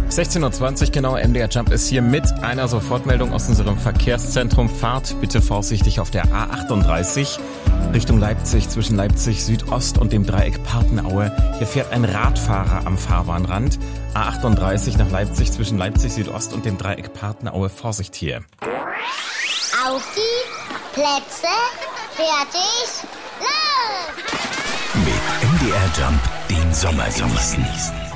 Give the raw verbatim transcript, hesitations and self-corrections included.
sechzehn Uhr zwanzig genau, M D R Jump ist hier mit einer Sofortmeldung aus unserem Verkehrszentrum. Fahrt bitte vorsichtig auf der A achtunddreißig Richtung Leipzig, zwischen Leipzig Südost und dem Dreieck Partenaue. Hier fährt ein Radfahrer am Fahrbahnrand. A achtunddreißig nach Leipzig, zwischen Leipzig Südost und dem Dreieck Partenaue. Vorsicht hier. Auf die Plätze, fertig, los! Mit M D R Jump den Sommer genießen.